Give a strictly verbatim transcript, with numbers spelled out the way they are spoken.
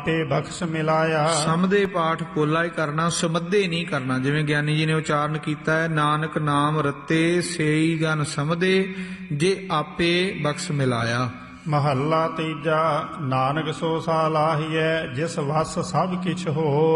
ਆਪੇ ਬਖਸ਼ ਮਿਲਾਇਆ। ਸਮਦੇ ਪਾਠ ਪੋਲਾ ਹੀ ਕਰਨਾ, ਸਮੱਧੇ ਨਹੀਂ ਕਰਨਾ। ਜਿਵੇਂ ਗਿਆਨੀ ਜੀ ਨੇ ਉਚਾਰਨ ਕੀਤਾ ਹੈ, ਨਾਨਕ ਨਾਮ ਰਤੇ ਸੇਈ ਗਨ ਸਮਦੇ, ਜੇ ਆਪੇ ਬਖਸ਼ ਮਿਲਾਇਆ। ਮਹੱਲਾ ਤੀਜਾ। ਨਾਨਕ ਸੋ ਸਾ ਲਾਹੀਐ, ਜਿਸ ਵਸ ਸਭ ਕਿਛ ਹੋ।